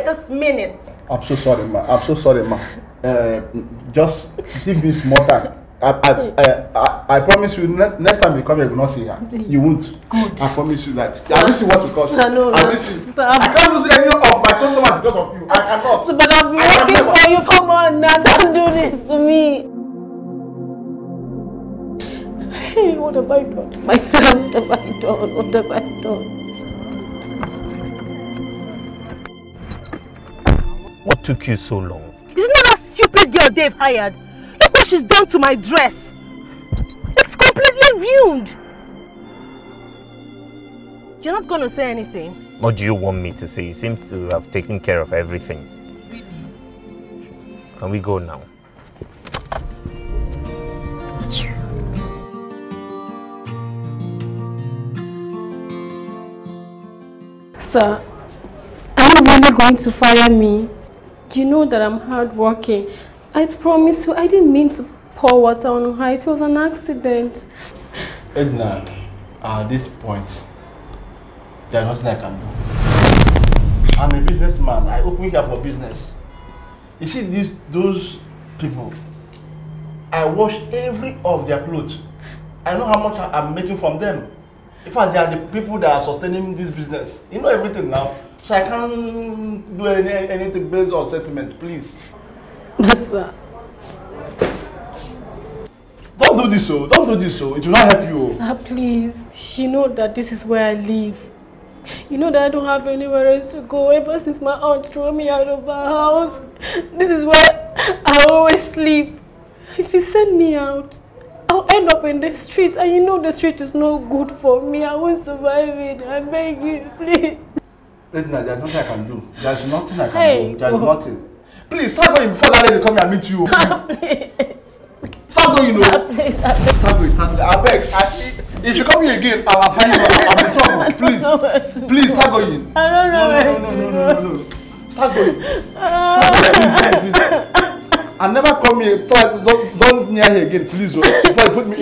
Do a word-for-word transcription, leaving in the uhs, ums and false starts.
this minute. I'm so sorry, ma. I'm so sorry, ma. Uh, just give me small time. I, I, uh, I, I promise you, next, next time you come here, you will not see her. You won't. Good. I promise you that. I will see what it costs. No, no, I no. will see. I can't lose any of my customers because of you. I cannot. So, but I've been working for you. Come on now, don't do this to me. Hey, what have I done to myself? What have I done? What have I done? What took you so long? Isn't that that stupid girl Dave hired? Look what she's done to my dress. It's completely ruined. You're not going to say anything? What do you want me to say? You seem to have taken care of everything. Really? Can we go now? Sir, are you really going to fire me? You know that I'm hardworking. I promise you, I didn't mean to pour water on her. It was an accident. Edna, at this point, there's nothing I can do. I'm a businessman. I open here for business. You see these those people, I wash every of their clothes. I know how much I'm making from them. In fact, they are the people that are sustaining this business. You know everything now. So I can't do any, anything based on sentiment, please. But sir, don't do this, so. Don't do this, so. It will not help you. Sir, please. You know that this is where I live. You know that I don't have anywhere else to go ever since my aunt threw me out of our house. This is where I always sleep. If you send me out, I'll end up in the street, and you know the street is no good for me. I won't survive it. I beg you, please. Edna, there's nothing I can do. There's nothing I can Hey, do. There's oh. nothing. Please, start going before that lady come here and meet you. Please. Start going, you know. Please, Start going, start going. I beg. I, if you come here again, I will find you. I'm in trouble. Please. Please, start going. I don't know no, where no, to no, no, go. no, no, no. Start going. Start going. Please, please. And never come here. Don't, don't near here again, please. Before you put me